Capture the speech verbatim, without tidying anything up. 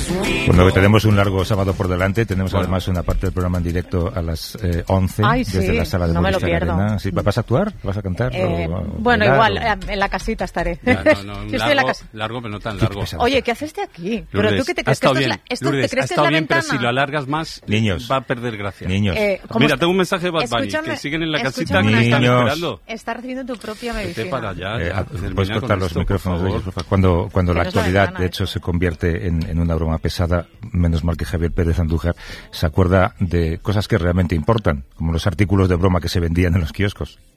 Bueno, que tenemos un largo sábado por delante. Tenemos bueno. además una parte del programa en directo a las eh, once Ay, desde sí, la sala de no me lo Movistar pierdo. Arena. ¿Sí? ¿Vas a actuar? ¿Vas a cantar? Eh, o, o bueno, bailar, igual, o... en la casita estaré. Ya, no, no, Yo largo, estoy en la casa. largo, pero no tan largo. Oye, ¿qué haces de aquí? Lourdes, ¿Pero tú qué te crees? ha estado que bien. Esto es la, esto, Lourdes, ¿te crees ha que estado es la bien, pero ventana? si lo alargas más, Niños. va a perder gracia. Niños. Eh, Mira, está? tengo un mensaje de Bad Bunny, Escúchame, que siguen en la casita, escúchame que una están Niños. esperando. Está recibiendo tu propia Vete medicina. para allá, Eh, ya. puedes Termina cortar con los esto, micrófonos por de favor. ellos, por favor. Cuando, cuando la Que no es la actualidad, ventana, de hecho, eso. se convierte en, en una broma pesada, menos mal que Javier Pérez Andújar se acuerda de cosas que realmente importan, como los artículos de broma que se vendían en los kioscos.